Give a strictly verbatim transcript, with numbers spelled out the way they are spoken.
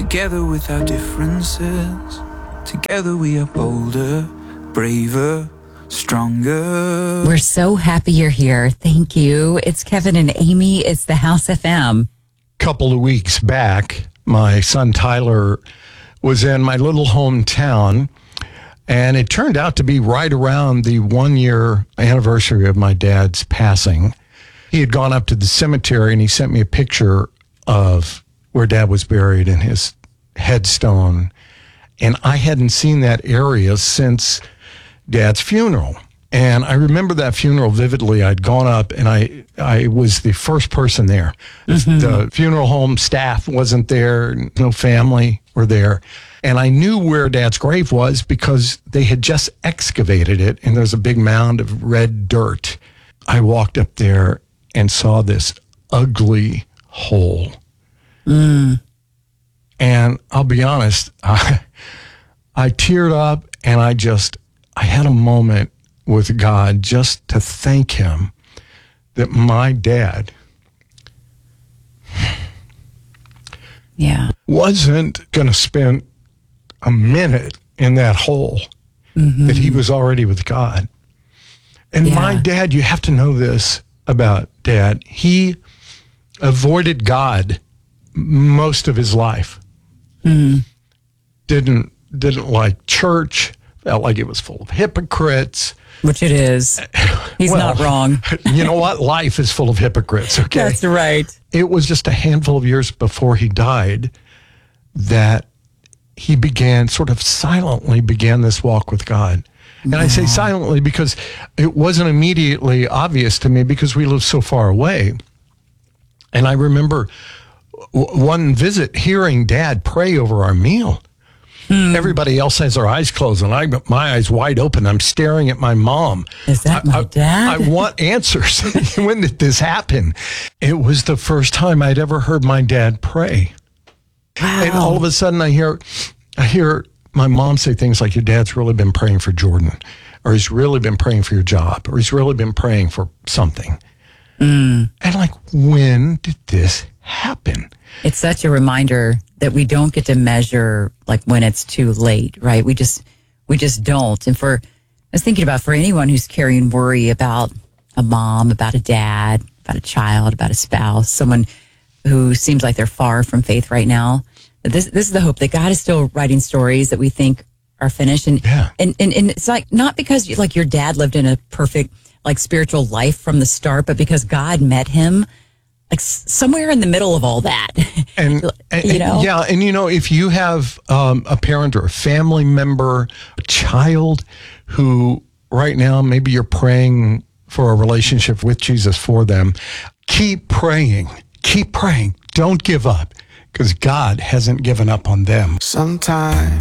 Together with our differences, together we are bolder, braver, stronger. We're so happy you're here. Thank you. It's Kevin and Amy. It's the House F M. Couple of weeks back, my son Tyler was in my little hometown, and it turned out to be right around the one-year anniversary of my dad's passing. He had gone up to the cemetery, and he sent me a picture of where Dad was buried and his headstone. And I hadn't seen that area since Dad's funeral. And I remember that funeral vividly. I'd gone up and I I was the first person there. Mm-hmm. The funeral home staff wasn't there. No family were there. And I knew where Dad's grave was because they had just excavated it, and there's a big mound of red dirt. I walked up there and saw this ugly hole. Mm. And I'll be honest, I, I teared up, and I just, I had a moment with God just to thank him that my dad yeah. wasn't going to spend a minute in that hole, mm-hmm. that he was already with God. And yeah. my dad, you have to know this about Dad, he avoided God most of his life. Mm. Didn't didn't like church, felt like it was full of hypocrites. Which it is. He's well, not wrong. You know what? Life is full of hypocrites, okay? That's right. It was just a handful of years before he died that he began, sort of silently began this walk with God. And wow. I say silently because it wasn't immediately obvious to me because we live so far away. And I remember w- one visit hearing Dad pray over our meal. Hmm. Everybody else has their eyes closed, and I got my eyes wide open. I'm staring at my mom. Is that my I, dad? I want answers. When did this happen? It was the first time I'd ever heard my dad pray. Wow. And all of a sudden I hear, I hear my mom say things like, your dad's really been praying for Jordan, or he's really been praying for your job, or he's really been praying for something. Mm. And like, when did this happen? It's such a reminder that we don't get to measure like when it's too late, right? We just, we just don't. And for, I was thinking about for anyone who's carrying worry about a mom, about a dad, about a child, about a spouse, someone who seems like they're far from faith right now, this, this is the hope that God is still writing stories that we think are finished. And, yeah. and, and, and it's like, not because you, like your dad lived in a perfect, like spiritual life from the start, but because God met him like somewhere in the middle of all that. And, and you know? Yeah. And, you know, if you have um, a parent or a family member, a child who right now, maybe you're praying for a relationship with Jesus for them, keep praying, keep praying. Don't give up, because God hasn't given up on them. Sometimes